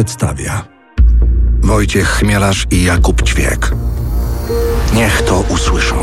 Przedstawia Wojciech Chmielarz i Jakub Ćwiek. Niech to usłyszą.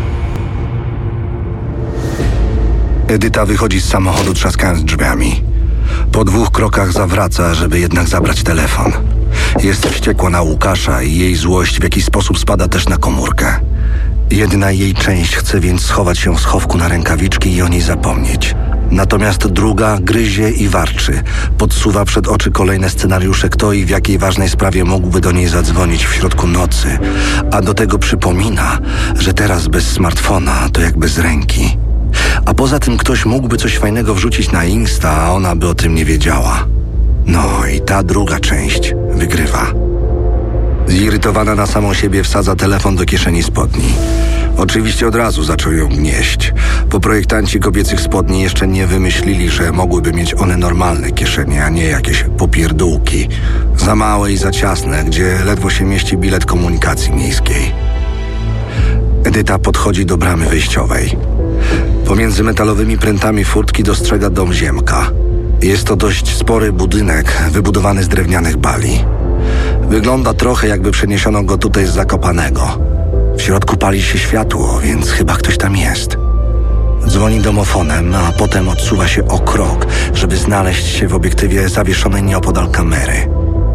Edyta wychodzi z samochodu, trzaskając drzwiami. Po 2 krokach zawraca, żeby jednak zabrać telefon. Jest wściekła na Łukasza i jej złość w jakiś sposób spada też na komórkę. Jedna jej część chce więc schować się w schowku na rękawiczki i o niej zapomnieć. Natomiast druga gryzie i warczy. Podsuwa przed oczy kolejne scenariusze, kto i w jakiej ważnej sprawie mógłby do niej zadzwonić w środku nocy. A do tego przypomina, że teraz bez smartfona to jak bez ręki. A poza tym ktoś mógłby coś fajnego wrzucić na Insta, a ona by o tym nie wiedziała. No i ta druga część wygrywa. Zirytowana na samą siebie wsadza telefon do kieszeni spodni. Oczywiście od razu zaczął ją gnieść, bo projektanci kobiecych spodni jeszcze nie wymyślili, że mogłyby mieć one normalne kieszenie, a nie jakieś popierdółki. Za małe i za ciasne, gdzie ledwo się mieści bilet komunikacji miejskiej. Edyta podchodzi do bramy wyjściowej. Pomiędzy metalowymi prętami furtki dostrzega dom Ziemka. Jest to dość spory budynek wybudowany z drewnianych bali. Wygląda trochę, jakby przeniesiono go tutaj z Zakopanego. W środku pali się światło, więc chyba ktoś tam jest. Dzwoni domofonem, a potem odsuwa się o krok, żeby znaleźć się w obiektywie zawieszonej nieopodal kamery.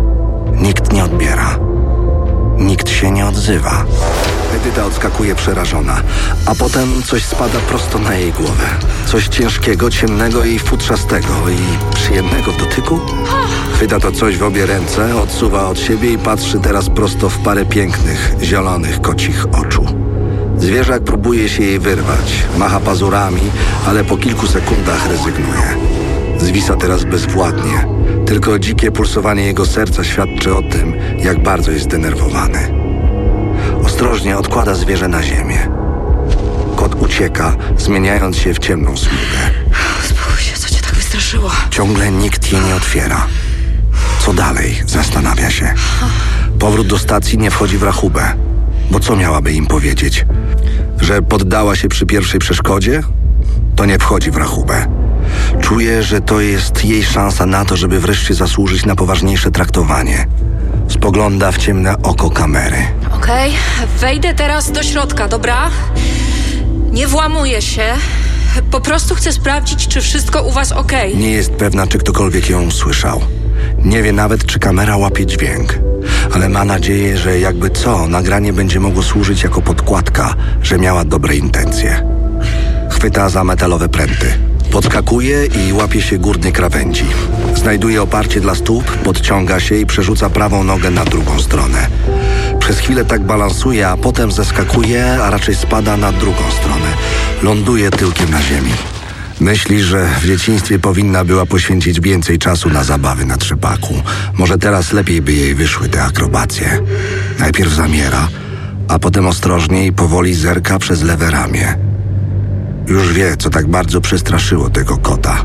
Nikt nie odbiera. Nikt się nie odzywa. Edyta odskakuje przerażona, a potem coś spada prosto na jej głowę. Coś ciężkiego, ciemnego i futrzastego i przyjemnego w dotyku. Chwyta to coś w obie ręce, odsuwa od siebie i patrzy teraz prosto w parę pięknych, zielonych kocich oczu. Zwierzak próbuje się jej wyrwać, macha pazurami, ale po kilku sekundach rezygnuje. Zwisa teraz bezwładnie. Tylko dzikie pulsowanie jego serca świadczy o tym, jak bardzo jest zdenerwowany. Ostrożnie odkłada zwierzę na ziemię. Kot ucieka, zmieniając się w ciemną smugę. Uspokój się, co cię tak wystraszyło? Ciągle nikt jej nie otwiera. Co dalej? Zastanawia się. Powrót do stacji nie wchodzi w rachubę. Bo co miałaby im powiedzieć? Że poddała się przy pierwszej przeszkodzie? To nie wchodzi w rachubę. Czuje, że to jest jej szansa na to, żeby wreszcie zasłużyć na poważniejsze traktowanie. Spogląda w ciemne oko kamery. Okej, wejdę teraz do środka, dobra? Nie włamuję się. Po prostu chcę sprawdzić, czy wszystko u was okej. Nie jest pewna, czy ktokolwiek ją usłyszał. Nie wie nawet, czy kamera łapie dźwięk. Ale ma nadzieję, że jakby co, nagranie będzie mogło służyć jako podkładka, że miała dobre intencje. Chwyta za metalowe pręty. Podskakuje i łapie się górnej krawędzi. Znajduje oparcie dla stóp, podciąga się i przerzuca prawą nogę na drugą stronę. Przez chwilę tak balansuje, a potem zeskakuje, a raczej spada na drugą stronę. Ląduje tyłkiem na ziemi. Myśli, że w dzieciństwie powinna była poświęcić więcej czasu na zabawy na trzepaku. Może teraz lepiej by jej wyszły te akrobacje. Najpierw zamiera, a potem ostrożnie i powoli zerka przez lewe ramię. Już wie, co tak bardzo przestraszyło tego kota.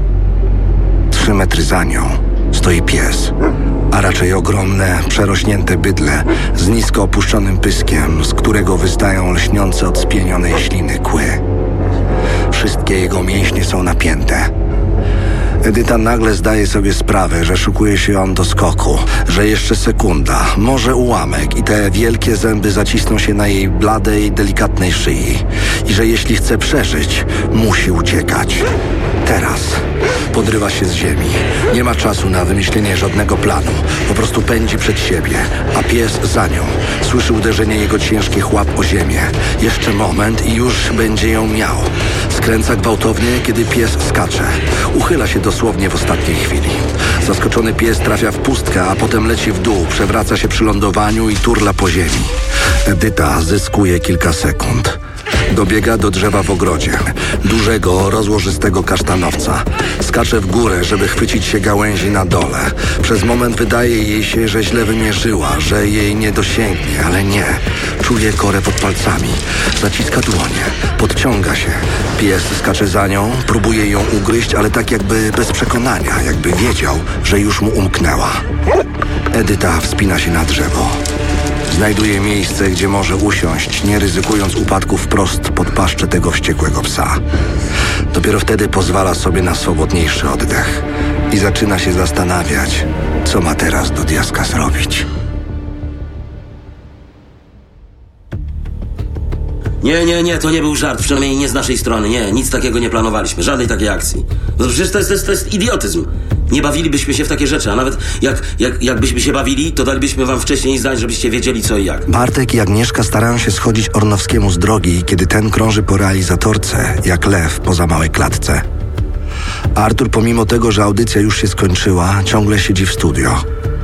3 metry za nią stoi pies, a raczej ogromne, przerośnięte bydlę z nisko opuszczonym pyskiem, z którego wystają lśniące od spienionej śliny kły. Wszystkie jego mięśnie są napięte. Edyta nagle zdaje sobie sprawę, że szykuje się on do skoku, że jeszcze sekunda, może ułamek i te wielkie zęby zacisną się na jej bladej, delikatnej szyi i że jeśli chce przeżyć, musi uciekać. Teraz podrywa się z ziemi. Nie ma czasu na wymyślenie żadnego planu. Po prostu pędzi przed siebie, a pies za nią. Słyszy uderzenie jego ciężkich łap o ziemię. Jeszcze moment i już będzie ją miał. Skręca gwałtownie, kiedy pies skacze. Uchyla się dosłownie w ostatniej chwili. Zaskoczony pies trafia w pustkę, a potem leci w dół, przewraca się przy lądowaniu i turla po ziemi. Edyta zyskuje kilka sekund. Dobiega do drzewa w ogrodzie. Dużego, rozłożystego kasztanowca. Skacze w górę, żeby chwycić się gałęzi na dole. Przez moment wydaje jej się, że źle wymierzyła, że jej nie dosięgnie, ale nie. Czuje korę pod palcami. Zaciska dłonie. Podciąga się. Pies skacze za nią, próbuje ją ugryźć, ale tak jakby bez przekonania, jakby wiedział, że już mu umknęła. Edyta wspina się na drzewo. Znajduje miejsce, gdzie może usiąść, nie ryzykując upadku wprost pod paszczę tego wściekłego psa. Dopiero wtedy pozwala sobie na swobodniejszy oddech i zaczyna się zastanawiać, co ma teraz do diaska zrobić. Nie, to nie był żart, przynajmniej nie z naszej strony. Nie, nic takiego nie planowaliśmy, żadnej takiej akcji. No przecież to jest idiotyzm. Nie bawilibyśmy się w takie rzeczy, a nawet jakbyśmy się bawili, to dalibyśmy wam wcześniej znać, żebyście wiedzieli co i jak. Bartek i Agnieszka starają się schodzić Ornowskiemu z drogi, kiedy ten krąży po realizatorce, jak lew po za małej klatce. Artur, pomimo tego, że audycja już się skończyła, ciągle siedzi w studio.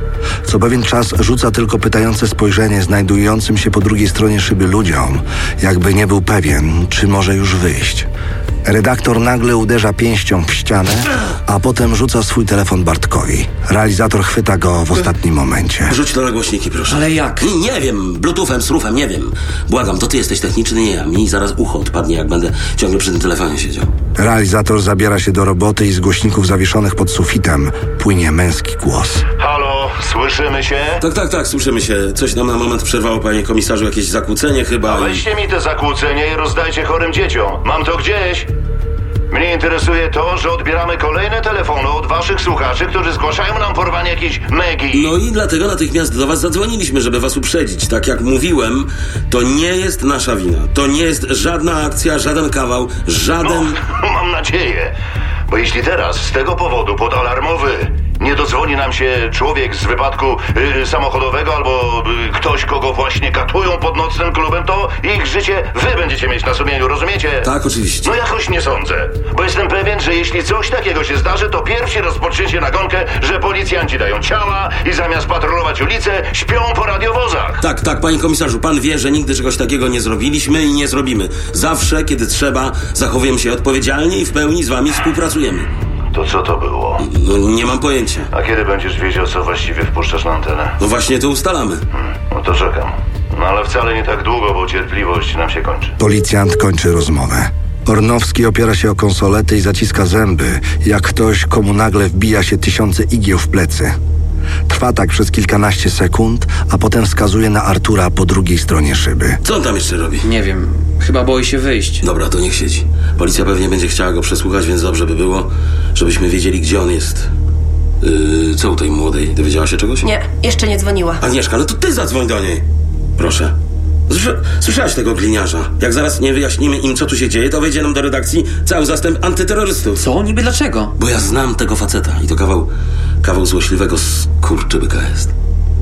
Co pewien czas rzuca tylko pytające spojrzenie znajdującym się po drugiej stronie szyby ludziom, jakby nie był pewien, czy może już wyjść. Redaktor nagle uderza pięścią w ścianę, a potem rzuca swój telefon Bartkowi. Realizator chwyta go w ostatnim momencie. Rzuć to na głośniki, proszę. Ale jak? Nie wiem, bluetoothem, surfem, nie wiem. Błagam, to ty jesteś techniczny, nie ja. Mi zaraz ucho odpadnie, jak będę ciągle przy tym telefonie siedział. Realizator zabiera się do roboty i z głośników zawieszonych pod sufitem płynie męski głos. Halo, słyszymy się? Tak, słyszymy się. Coś nam na moment przerwało, panie komisarzu, jakieś zakłócenie chyba. Weźcie mi te zakłócenie i rozdajcie chorym dzieciom. Mam to gdzieś. Mnie interesuje to, że odbieramy kolejne telefony od waszych słuchaczy, którzy zgłaszają nam porwanie jakiejś Megi. No i dlatego natychmiast do was zadzwoniliśmy, żeby was uprzedzić. Tak jak mówiłem, to nie jest nasza wina. To nie jest żadna akcja, żaden kawał, żaden... No, mam nadzieję. Bo jeśli teraz z tego powodu podalarmowy nie dodzwoni nam się człowiek z wypadku samochodowego albo ktoś, kogo właśnie katują pod nocnym klubem, to ich życie wy będziecie mieć na sumieniu, rozumiecie? Tak, oczywiście. No jakoś nie sądzę, bo jestem pewien, że jeśli coś takiego się zdarzy, to pierwsi rozpoczniecie nagonkę, że policjanci dają ciała i zamiast patrolować ulice, śpią po radiowozach. Tak, panie komisarzu, pan wie, że nigdy czegoś takiego nie zrobiliśmy i nie zrobimy. Zawsze, kiedy trzeba, zachowujemy się odpowiedzialnie i w pełni z wami współpracujemy. To co to było? No, nie mam pojęcia. A kiedy będziesz wiedział, co właściwie wpuszczasz na antenę? No właśnie to ustalamy. No to czekam. No ale wcale nie tak długo, bo cierpliwość nam się kończy. Policjant kończy rozmowę. Ornowski opiera się o konsoletę i zaciska zęby, jak ktoś, komu nagle wbija się tysiące igieł w plecy. Trwa tak przez kilkanaście sekund, a potem wskazuje na Artura po drugiej stronie szyby. Co on tam jeszcze robi? Nie wiem, chyba boi się wyjść. Dobra, to niech siedzi. Policja pewnie będzie chciała go przesłuchać, więc dobrze by było, żebyśmy wiedzieli, gdzie on jest. Co u tej młodej? Dowiedziała się czegoś? Nie, jeszcze nie dzwoniła. Agnieszka, no to ty zadzwoń do niej. Proszę. Słyszałaś tego gliniarza? Jak zaraz nie wyjaśnimy im, co tu się dzieje, to wejdzie nam do redakcji cały zastęp antyterrorystów. Co? Niby dlaczego? Bo ja znam tego faceta i to kawał złośliwego skurczybyka jest.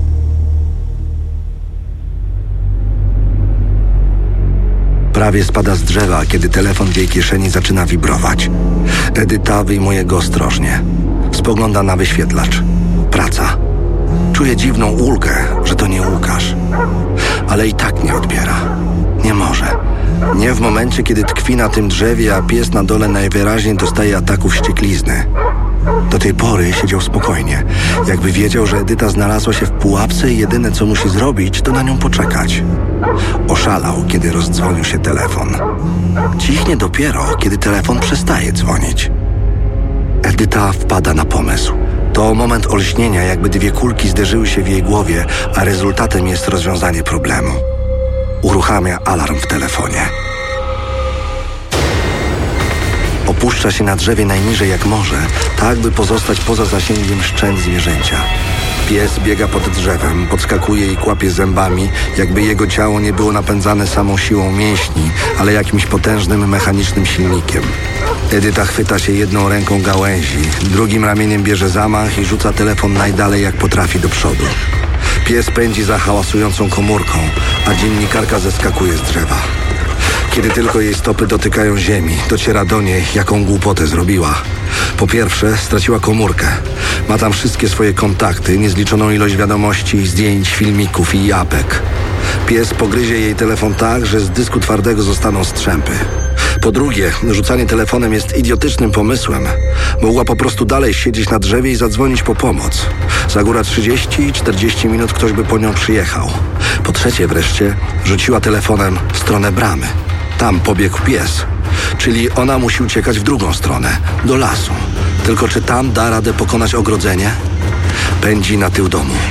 Prawie spada z drzewa, kiedy telefon w jej kieszeni zaczyna wibrować. Edyta wyjmuje go ostrożnie. Spogląda na wyświetlacz. Praca. Czuje dziwną ulgę, że to nie Łukasz. Ale i tak nie odbiera. Nie może. Nie w momencie, kiedy tkwi na tym drzewie, a pies na dole najwyraźniej dostaje ataków wścieklizny. Do tej pory siedział spokojnie. Jakby wiedział, że Edyta znalazła się w pułapce i jedyne, co musi zrobić, to na nią poczekać. Oszalał, kiedy rozdzwonił się telefon. Cichnie dopiero, kiedy telefon przestaje dzwonić. Edyta wpada na pomysł. To moment olśnienia, jakby dwie kulki zderzyły się w jej głowie, a rezultatem jest rozwiązanie problemu. Uruchamia alarm w telefonie. Opuszcza się na drzewie najniżej jak może, tak by pozostać poza zasięgiem szczęk zwierzęcia. Pies biega pod drzewem, podskakuje i kłapie zębami, jakby jego ciało nie było napędzane samą siłą mięśni, ale jakimś potężnym mechanicznym silnikiem. Edyta chwyta się jedną ręką gałęzi, drugim ramieniem bierze zamach i rzuca telefon najdalej jak potrafi do przodu. Pies pędzi za hałasującą komórką, a dziennikarka zeskakuje z drzewa. Kiedy tylko jej stopy dotykają ziemi, dociera do niej, jaką głupotę zrobiła. Po pierwsze, straciła komórkę. Ma tam wszystkie swoje kontakty, niezliczoną ilość wiadomości, zdjęć, filmików i japek. Pies pogryzie jej telefon tak, że z dysku twardego zostaną strzępy. Po drugie, rzucanie telefonem jest idiotycznym pomysłem. Mogła po prostu dalej siedzieć na drzewie i zadzwonić po pomoc. Za góra 30-40 minut ktoś by po nią przyjechał. Po trzecie wreszcie, rzuciła telefonem w stronę bramy. Tam pobiegł pies. Czyli ona musi uciekać w drugą stronę, do lasu. Tylko czy tam da radę pokonać ogrodzenie? Pędzi na tył domu.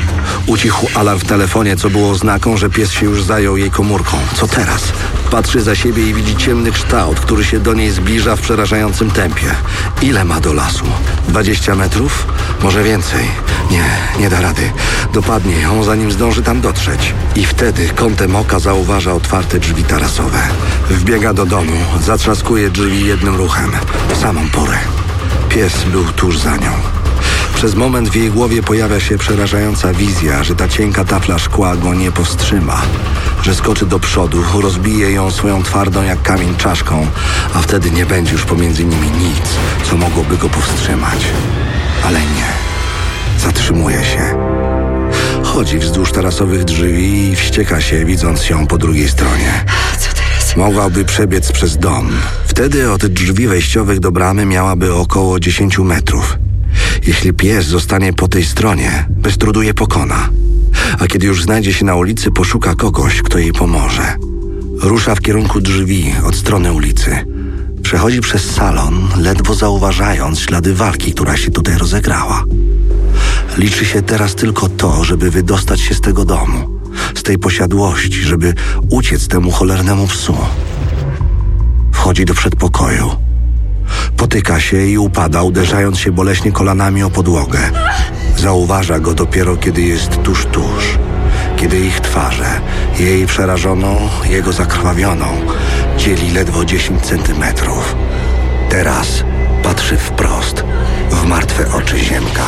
Ucichł alarm w telefonie, co było oznaką, że pies się już zajął jej komórką. Co teraz? Patrzy za siebie i widzi ciemny kształt, który się do niej zbliża w przerażającym tempie. Ile ma do lasu? 20 metrów? Może więcej? Nie da rady. Dopadnie ją, zanim zdąży tam dotrzeć. I wtedy kątem oka zauważa otwarte drzwi tarasowe. Wbiega do domu, zatrzaskuje drzwi jednym ruchem. W samą porę. Pies był tuż za nią. Przez moment w jej głowie pojawia się przerażająca wizja, że ta cienka tafla szkła go nie powstrzyma. Że skoczy do przodu, rozbije ją swoją twardą jak kamień czaszką, a wtedy nie będzie już pomiędzy nimi nic, co mogłoby go powstrzymać. Ale nie. Zatrzymuje się. Chodzi wzdłuż tarasowych drzwi i wścieka się, widząc ją po drugiej stronie. Co teraz? Mogłaby przebiec przez dom. Wtedy od drzwi wejściowych do bramy miałaby około 10 metrów. Jeśli pies zostanie po tej stronie, bez trudu je pokona. A kiedy już znajdzie się na ulicy, poszuka kogoś, kto jej pomoże. Rusza w kierunku drzwi od strony ulicy. Przechodzi przez salon, ledwo zauważając ślady walki, która się tutaj rozegrała. Liczy się teraz tylko to, żeby wydostać się z tego domu, z tej posiadłości, żeby uciec temu cholernemu psu. Wchodzi do przedpokoju. Potyka się i upada, uderzając się boleśnie kolanami o podłogę. Zauważa go dopiero, kiedy jest tuż. Kiedy ich twarze, jej przerażoną, jego zakrwawioną, dzieli ledwo 10 centymetrów. Teraz patrzy wprost w martwe oczy Ziemka.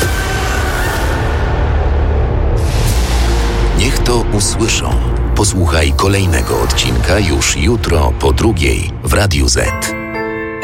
Niech to usłyszą. Posłuchaj kolejnego odcinka już jutro po 2:00 w Radiu Z.